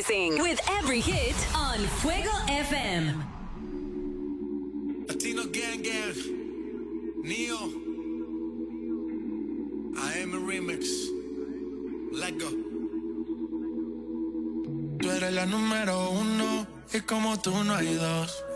Rising with every hit on Fuego FM. Latino Gang Gang, Neo, AM Remix, Let Go. Tú eres la número uno y como tú no hay dos.